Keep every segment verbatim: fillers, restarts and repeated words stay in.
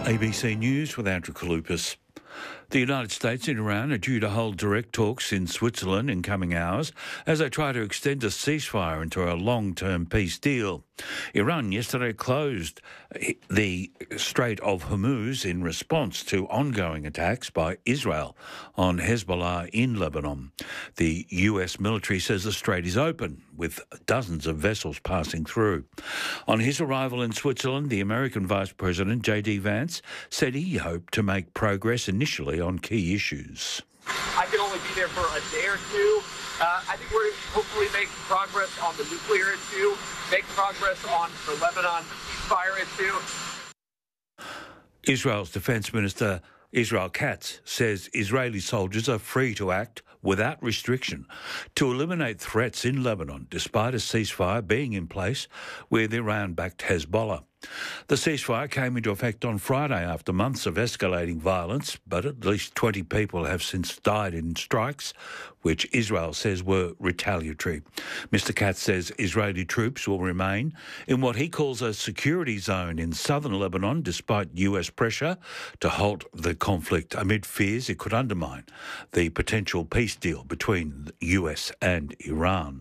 A B C News with Andrew Kalupas. The United States and Iran are due to hold direct talks in Switzerland in coming hours as they try to extend a ceasefire into a long-term peace deal. Iran yesterday closed the Strait of Hormuz in response to ongoing attacks by Israel on Hezbollah in Lebanon. The U S military says the strait is open, with dozens of vessels passing through. On his arrival in Switzerland, the American Vice President, J D Vance, said he hoped to make progress initially on key issues. I can only be there for a day or two. Uh, I think we're hopefully making progress on the nuclear issue, make progress on the Lebanon ceasefire issue. Israel's Defence Minister Israel Katz says Israeli soldiers are free to act without restriction to eliminate threats in Lebanon, despite a ceasefire being in place with Iran-backed Hezbollah. The ceasefire came into effect on Friday after months of escalating violence, but at least twenty people have since died in strikes, which Israel says were retaliatory. Mister Katz says Israeli troops will remain in what he calls a security zone in southern Lebanon, despite U S pressure to halt the conflict amid fears it could undermine the potential peace deal between the U S and Iran.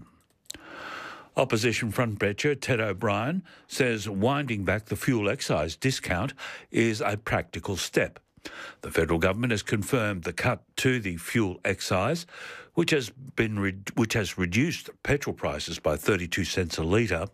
Opposition frontbencher Ted O'Brien says winding back the fuel excise discount is a practical step. The federal government has confirmed the cut to the fuel excise, which has been re- which has reduced petrol prices by thirty-two cents a litre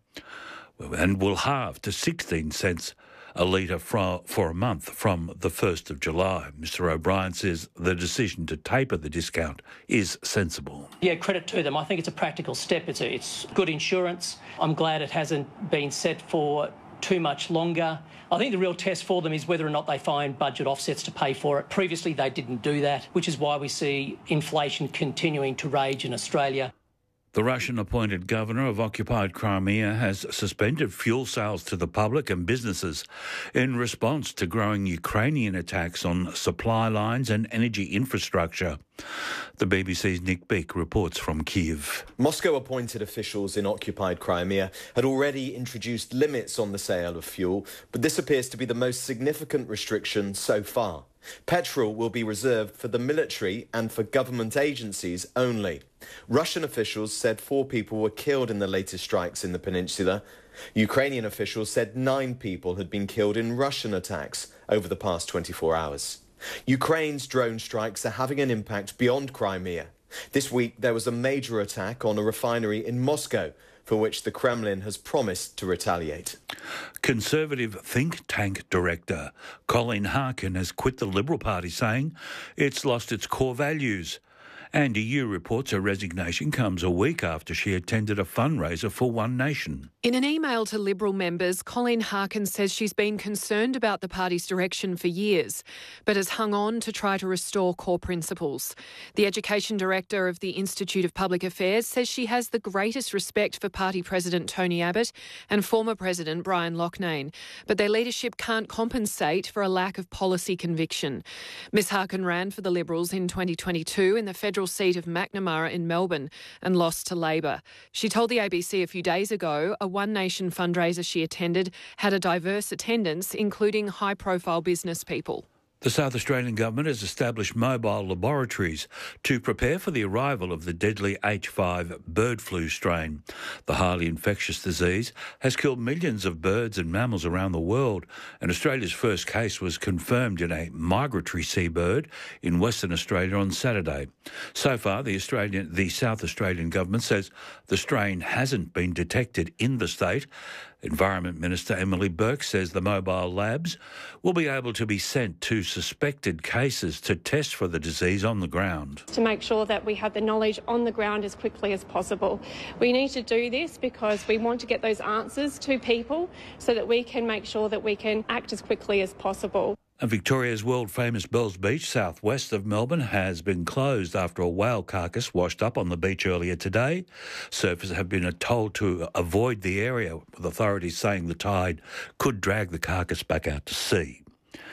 and will halve to sixteen cents a litre for, for a month from the first of July. Mister O'Brien says the decision to taper the discount is sensible. Yeah, credit to them. I think it's a practical step. It's, a, it's good insurance. I'm glad it hasn't been set for too much longer. I think the real test for them is whether or not they find budget offsets to pay for it. Previously, they didn't do that, which is why we see inflation continuing to rage in Australia. The Russian-appointed governor of occupied Crimea has suspended fuel sales to the public and businesses in response to growing Ukrainian attacks on supply lines and energy infrastructure. The B B C's Nick Beak reports from Kyiv. Moscow-appointed officials in occupied Crimea had already introduced limits on the sale of fuel, but this appears to be the most significant restriction so far. Petrol will be reserved for the military and for government agencies only. Russian officials said four people were killed in the latest strikes in the peninsula. Ukrainian officials said nine people had been killed in Russian attacks over the past twenty-four hours. Ukraine's drone strikes are having an impact beyond Crimea. This week there was a major attack on a refinery in Moscow, for which the Kremlin has promised to retaliate. Conservative think tank director Colin Harkin has quit the Liberal Party, saying it's lost its core values. Andy Yu reports her resignation comes a week after she attended a fundraiser for One Nation. In an email to Liberal members, Colleen Harkin says she's been concerned about the party's direction for years, but has hung on to try to restore core principles. The Education Director of the Institute of Public Affairs says she has the greatest respect for Party President Tony Abbott and former President Brian Loughnane, but their leadership can't compensate for a lack of policy conviction. Miss Harkin ran for the Liberals in twenty twenty-two in the federal seat of Macnamara in Melbourne and lost to Labor. She told the A B C a few days ago a One Nation fundraiser she attended had a diverse attendance, including high-profile business people. The South Australian Government has established mobile laboratories to prepare for the arrival of the deadly H five bird flu strain. The highly infectious disease has killed millions of birds and mammals around the world, and Australia's first case was confirmed in a migratory seabird in Western Australia on Saturday. So far, the Australian, the South Australian Government says the strain hasn't been detected in the state. Environment Minister Emily Burke says the mobile labs will be able to be sent to suspected cases to test for the disease on the ground. To make sure that we have the knowledge on the ground as quickly as possible. We need to do this because we want to get those answers to people so that we can make sure that we can act as quickly as possible. And Victoria's world-famous Bells Beach, southwest of Melbourne, has been closed after a whale carcass washed up on the beach earlier today. Surfers have been told to avoid the area, with authorities saying the tide could drag the carcass back out to sea.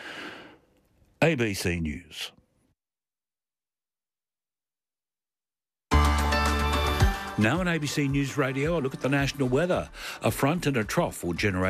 A B C News. Now on A B C News Radio, a look at the national weather. A front and a trough will generate